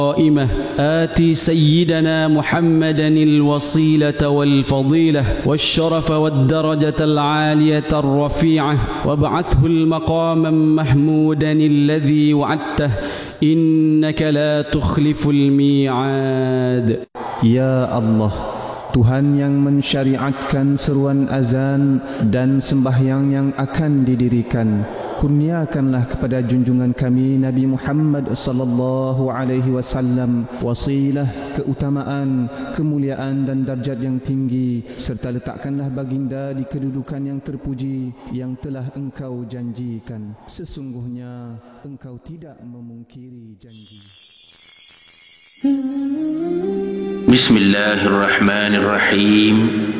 قائمة آت سيدنا محمدا الوصيلة والفضيلة والشرف والدرجة العالية الرفيعة وابعثه المقام محمودا الذي وعدته إنك لا تخلف الميعاد. Ya Allah, Tuhan yang mensyariatkan seruan azan dan sembahyang yang akan didirikan, kurniakanlah kepada junjungan kami Nabi Muhammad sallallahu alaihi wasallam wasilah, keutamaan, kemuliaan dan darjat yang tinggi, serta letakkanlah baginda di kedudukan yang terpuji yang telah Engkau janjikan. Sesungguhnya Engkau tidak memungkiri janji. Bismillahirrahmanirrahim.